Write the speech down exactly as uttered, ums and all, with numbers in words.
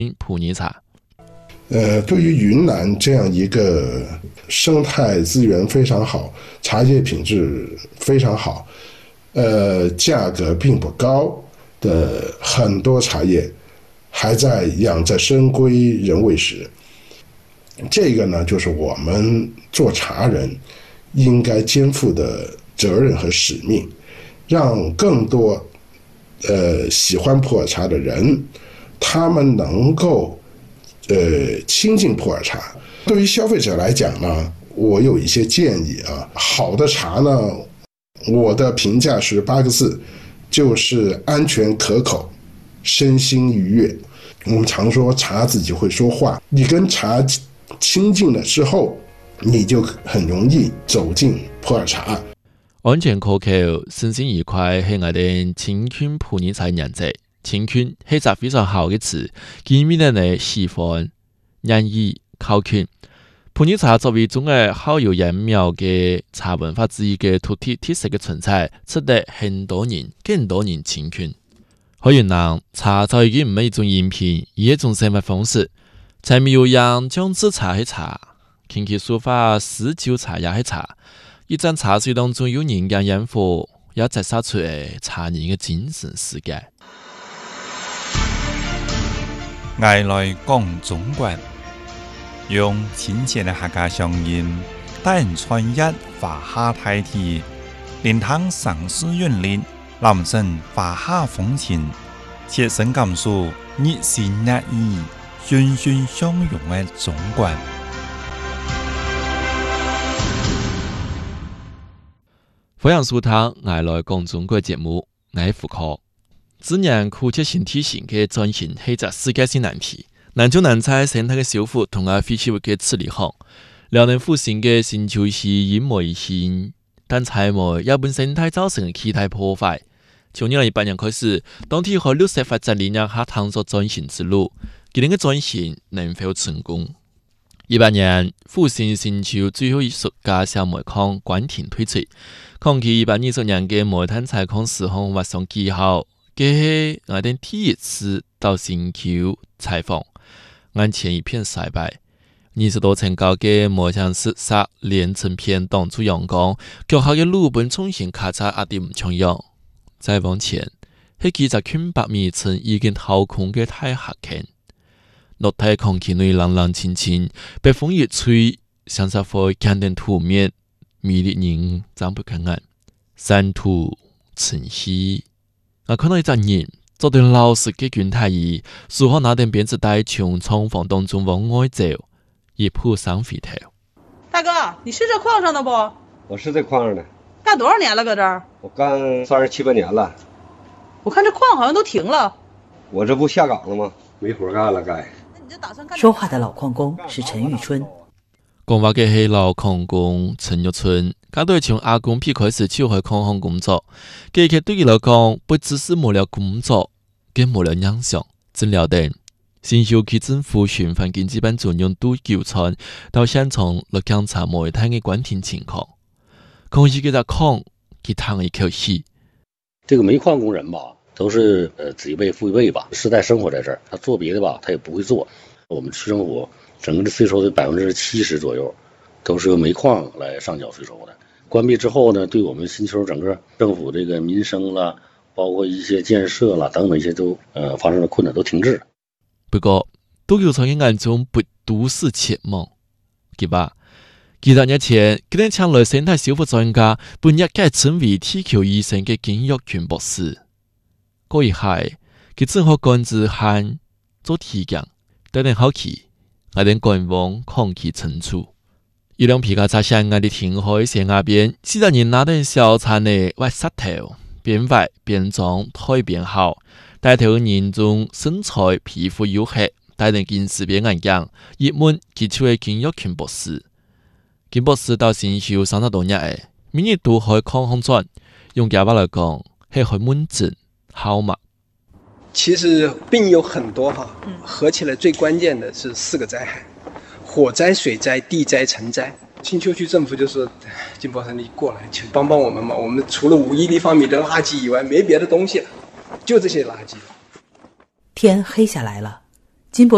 普洱茶。 呃，对于云南这样一个生态资源非常好、茶叶品质非常好、呃，价格并不高的很多茶叶，还在养着深闺人未识。这个呢，就是我们做茶人应该肩负的责任和使命，让更多呃喜欢普洱茶的人，他们能够呃亲近普洱茶。对于消费者来讲呢，我有一些建议啊。好的茶呢，我的评价是八个字，就是安全可口，身心愉悦。我们常说茶自己会说话，你跟茶亲近了之后，你就很容易走进普洱茶。 安全可口、身心愉快是我哋青訓普洱茶原則。青訓係一個非常好嘅詞，見面人哋喜歡、願意、靠近。普洱茶作為中國好有樣貌嘅茶文化之一嘅獨特特色嘅存在，值得很多人、更多人青訓。喺雲南，茶就已經唔係一種飲品，而係一種生活方式。柴米油鹽醬汁茶係茶，琴棋書法詩酒茶也係茶。一盞茶水當中有人間煙火，也折射出嚟茶人嘅精神世界。 我來講中國，用親切的客家鄉音，帶人穿越華夏大地，連趟城市韻律，臨陣華夏風情，切身感受日新月異、欣欣向榮的中國。 歡迎收聽《我來講中國》節目，我係傅科。自然科技性體型嘅轉型係一個世界性難題，難就難在生態嘅修復同埋廢棄物嘅處理好。遼寧復興嘅新潮是因為新，但柴煤也本生態造成其他破壞。從二零一八年開始，當地喺綠色發展理念下探索轉型之路，今年嘅轉型能否成功？一八年，復興新潮最後一艘加小煤礦關停推出，抗期一百二十年嘅煤炭採礦時空畫上記號。這係我哋第一次到新潮採訪，眼前一片衰敗。二十多層高嘅煤炭石剎連成片擋住陽光，腳下嘅路本重新咔嚓壓啲唔重要。再往前，係幾十圈百米層已經掏空嘅太黑坑，落體空氣內冷冷清清，被風一吹，像是會乾定土面，迷離人張不開眼，山土晨曦。我看到一隻人做對老實嘅軍太醫，樹後拿點鞭子帶從廠房當中往外走，一撲上飛頭。 大哥，你是這礦上的不？ 我是這礦上的。 幹多少年了？搁這兒？ 我幹三十七八年了。 我看這礦好像都停了。 我這不下崗了嗎？沒活幹了該。 說話的老礦工是陳玉春。 講話嘅係老礦工陳玉春，佢都係從阿公片開始就去礦行工作。佢佢對佢嚟講，不只是冇了工作，更冇了影響。真了得，新潮區政府循環經濟辦專用都糾傳到現場嚟檢查煤炭嘅關停情況。空氣給他礦，佢嘆一口氣。 這個煤礦工人吧，都是呃子一輩父一輩吧，世代生活在這兒，他做別的吧，他也不會做。我們市政府整個的稅收的百分之七十左右，都是由煤礦來上繳稅收的。關閉之後呢，對我們新潮整個政府這個民生啦，包括一些建設啦等等一些都呃發生了困難，都停滯。 不過，都糾傳嘅眼中不都是切望，對吧？幾十年前，佢哋請來生態修復專家，本日改稱為地球醫生嘅金玉群博士。嗰一下，佢正好趕住喊做提綱，帶點好奇，我哋官方抗拒懲處。一輛皮卡車向我哋停開斜岸邊，四個人拿點小餐嘅挖石頭，邊挖邊裝台邊好。帶頭人中身材皮膚黝黑，帶點近視邊眼鏡，一問佢就係金玉群博士。金博士到新潮三十多年誒，每日都開礦行轉，用家話來講係開門診好嘛？ 其實病有很多哈，合起來最關鍵的是四個災害：火災、水災、地災、塵災。新潮區政府就說：金博士，你過來請幫幫我們嘛！我們除了五億立方米的垃圾以外，沒別的東西了，就這些垃圾。 天黑下來了，